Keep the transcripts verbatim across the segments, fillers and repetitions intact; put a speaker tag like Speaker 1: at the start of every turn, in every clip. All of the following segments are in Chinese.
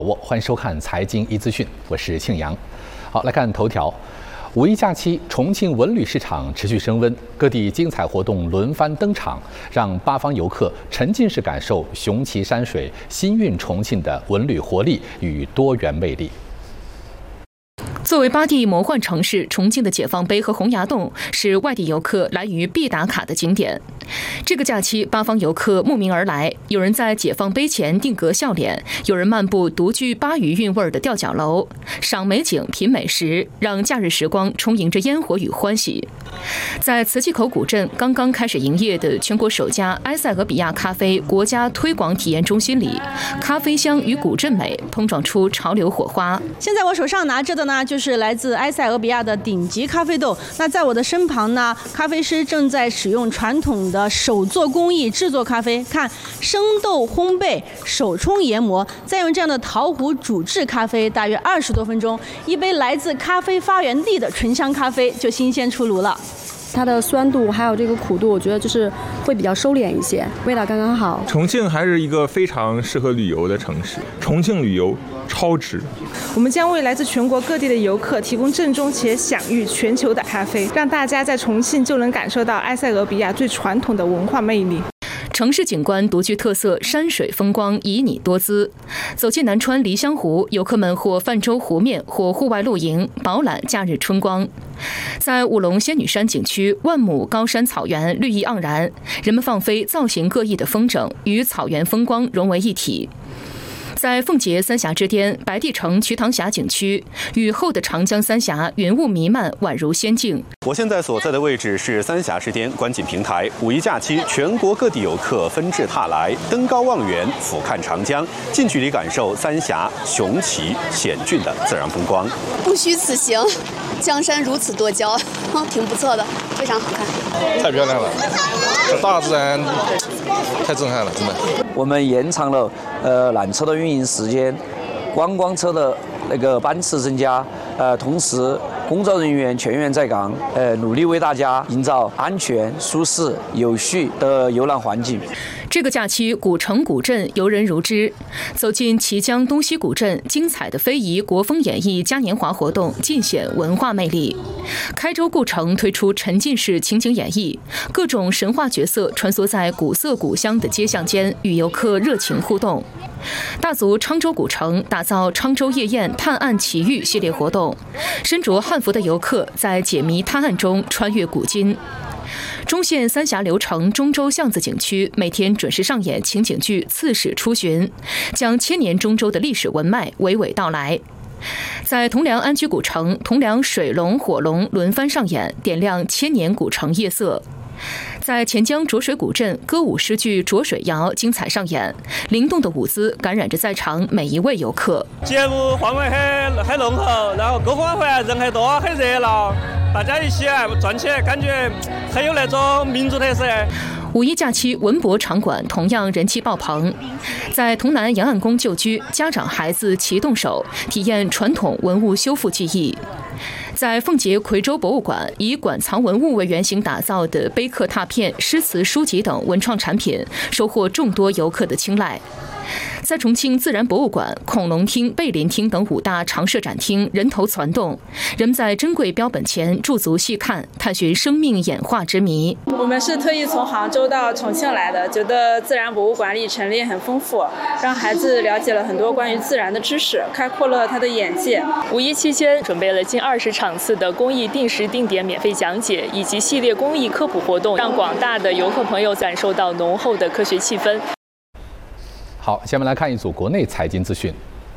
Speaker 1: 我欢迎收看财经一资讯，我是庆阳。好，来看头条。五一假期，重庆文旅市场持续升温，各地精彩活动轮番登场，让八方游客沉浸式感受雄奇山水、新韵重庆的文旅活力与多元魅力。
Speaker 2: 作为八地魔幻城市，重庆的解放碑和洪崖洞是外地游客来渝必打卡的景点。这个假期，八方游客慕名而来，有人在解放碑前定格笑脸，有人漫步独具巴渝韵味的吊脚楼，赏美景、品美食，让假日时光充盈着烟火与欢喜。在磁器口古镇刚刚开始营业的全国首家埃塞俄比亚咖啡国家推广体验中心里，咖啡香与古镇美碰撞出潮流火花。
Speaker 3: 现在我手上拿着的呢，就是来自埃塞俄比亚的顶级咖啡豆。那在我的身旁呢，咖啡师正在使用传统的手做工艺制作咖啡，看生豆烘焙、手冲研磨，再用这样的陶壶煮制咖啡，大约二十多分钟，一杯来自咖啡发源地的醇香咖啡就新鲜出炉了。
Speaker 4: 它的酸度还有这个苦度，我觉得就是会比较收敛一些，味道刚刚好。
Speaker 5: 重庆还是一个非常适合旅游的城市，重庆旅游超值。
Speaker 6: 我们将为来自全国各地的游客提供正宗且享誉全球的咖啡，让大家在重庆就能感受到埃塞俄比亚最传统的文化魅力。
Speaker 2: 城市景观独具特色，山水风光旖旎多姿。走进南川梨香湖，游客们或泛舟湖面，或户外露营，饱览假日春光。在五龙仙女山景区，万亩高山草原绿意盎然，人们放飞造型各异的风筝，与草原风光融为一体。在奉节三峡之巅，白帝城瞿塘峡景区，雨后的长江三峡云雾弥漫，宛如仙境。
Speaker 7: 我现在所在的位置是三峡之巅观景平台。五一假期，全国各地游客纷至沓来，登高望远，俯瞰长江，近距离感受三峡雄奇险峻的自然风光。
Speaker 8: 不虚此行，江山如此多娇，挺不错的，非常好看。
Speaker 9: 太漂亮了，这大自然太震撼了，真的。
Speaker 10: 我们延长了呃缆车的运营时间，观光车的那个班次增加，呃，同时工作人员全员在岗，呃，努力为大家营造安全、舒适、有序的游览环境。
Speaker 2: 这个假期，古城古镇游人如织。走进綦江东西古镇，精彩的非遗国风演艺嘉年华活动尽显文化魅力。开州故城推出沉浸式情景演绎，各种神话角色穿梭在古色古香的街巷间，与游客热情互动。大足昌州古城打造昌州夜宴探案奇遇系列活动，身着汉服的游客在解谜探案中穿越古今。中县三峡流城中州巷子景区每天准时上演情景剧《刺史出巡》，将千年中州的历史文脉娓娓道来。在铜梁安居古城，铜梁水龙、火龙轮番上演，点亮千年古城夜色。在钱江浊水古镇，歌舞诗剧《浊水谣》精彩上演，灵动的舞姿感染着在场每一位游客。
Speaker 11: 节目氛围很很浓厚，然后篝火晚人很多，很热闹，大家一起转起来，感觉很有那种民族特色。
Speaker 2: 五一假期，文博场馆同样人气爆棚。在潼南杨岸宫旧居，家长孩子齐动手，体验传统文物修复技艺。在奉节夔州博物馆，以馆藏文物为原型打造的碑刻拓片、诗词书籍等文创产品，收获众多游客的青睐。在重庆自然博物馆、恐龙厅、贝林厅等五大常设展厅人头攒动，人们在珍贵标本前驻足细看，探寻生命演化之谜。
Speaker 6: 我们是特意从杭州到重庆来的，觉得自然博物馆里陈列很丰富，让孩子了解了很多关于自然的知识，开阔了他的眼界。
Speaker 12: 五一期间准备了近二十场次的公益定时定点免费讲解，以及系列公益科普活动，让广大的游客朋友感受到浓厚的科学气氛。
Speaker 1: 好，下面来看一组国内财经资讯。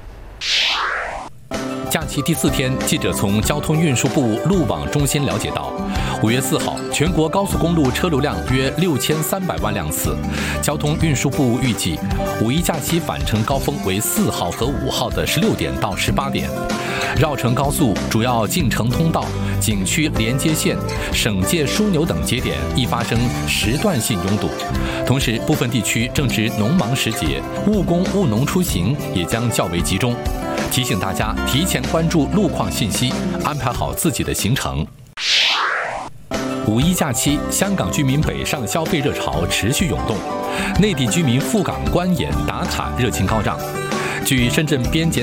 Speaker 13: 假期第四天，记者从交通运输部路网中心了解到，五月四号，全国高速公路车流量约六千三百万辆次。交通运输部预计，五一假期返程高峰为四号和五号的十六点到十八点。绕城高速主要进城通道、景区连接线、省界枢纽等节点易发生时段性拥堵。同时，部分地区正值农忙时节，务工务农出行也将较为集中。提醒大家提前关注路况信息，安排好自己的行程。五一假期，香港居民北上消费热潮持续涌动，内地居民赴港观演打卡热情高涨。 据深圳边检